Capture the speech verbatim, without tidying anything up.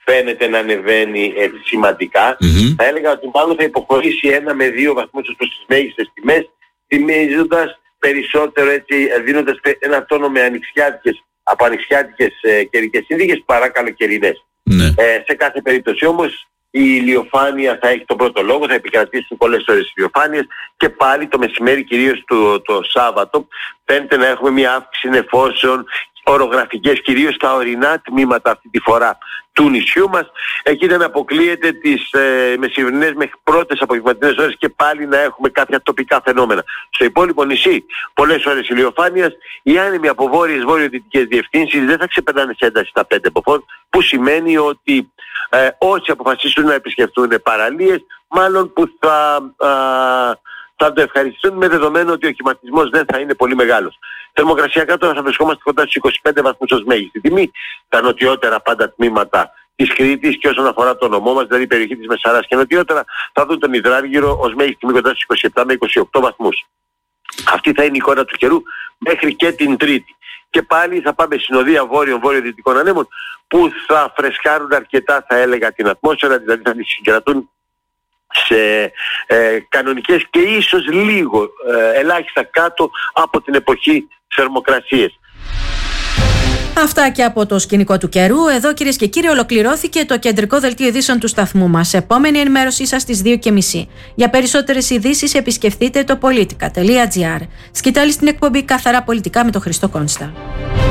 φαίνεται να ανεβαίνει έτσι σημαντικά. Mm-hmm. Θα έλεγα ότι μάλλον θα υποχωρήσει ένα με δύο βαθμούς ως προς τις μέγιστες τιμές, τιμίζοντας περισσότερο, έτσι, δίνοντας ένα τόνο με ανοιξιάτικες, από ανοιξιάτικες ε, καιρικές συνθήκες παρά καλοκαιρινές. Mm-hmm. Ε, σε κάθε περίπτωση όμως η ηλιοφάνεια θα έχει τον πρώτο λόγο, θα επικρατήσουν πολλές ώρες ηλιοφάνειες και πάλι το μεσημέρι, κυρίως το, το Σάββατο, φαίνεται να έχουμε μια αύξηση νεφώσεων ορογραφικές, κυρίως στα ορεινά τμήματα αυτή τη φορά του νησιού μας. Εκεί δεν αποκλείεται τις ε, μεσημερινές μέχρι πρώτες απογευματινές ώρες και πάλι να έχουμε κάποια τοπικά φαινόμενα. Στο υπόλοιπο νησί πολλές ώρες ηλιοφάνειας, οι άνεμοι από βόρειες βόρειο-δυτικές διευθύνσεις δεν θα ξεπερνάνε σε ένταση στα πέντε μποφόρ, που σημαίνει ότι ε, όσοι αποφασίσουν να επισκεφτούν παραλίες, μάλλον που θα... Α, θα το ευχαριστούν, με δεδομένο ότι ο κυματισμός δεν θα είναι πολύ μεγάλος. Θερμοκρασιακά τώρα θα βρισκόμαστε κοντά στους είκοσι πέντε βαθμούς ως μέγιστη τιμή. Τα νοτιότερα πάντα τμήματα της Κρήτης και όσον αφορά το νομό μας, δηλαδή η περιοχή της Μεσαράς και νοτιότερα, θα δουν τον Υδράργυρο ως μέγιστη τιμή κοντά στους είκοσι επτά με είκοσι οκτώ βαθμούς. Αυτή θα είναι η εικόνα του καιρού μέχρι και την Τρίτη. Και πάλι θα πάμε συνοδεία βόρειων βόρειο-δυτικών ανέμων που θα φρεσκάρουν αρκετά, θα έλεγα, την ατμόσφαιρα, δηλαδή θα τη συγκρατούν σε ε, κανονικές και ίσως λίγο ε, ελάχιστα κάτω από την εποχή θερμοκρασίες. Αυτά και από το σκηνικό του καιρού. Εδώ, κυρίες και κύριοι, ολοκληρώθηκε το κεντρικό δελτίο ειδήσεων του σταθμού μας. Επόμενη ενημέρωσή σας στις δύο και μισή. Για περισσότερες ειδήσεις επισκεφτείτε το politica τελεία gr. Σκητάλη στην εκπομπή Καθαρά Πολιτικά με τον Χριστό Κόνστα.